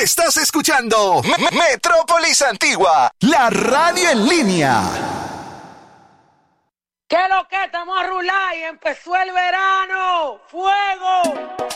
Estás escuchando Metrópolis Antigua, la radio en línea. ¿Qué lo que? Estamos a rular y empezó el verano. ¡Fuego!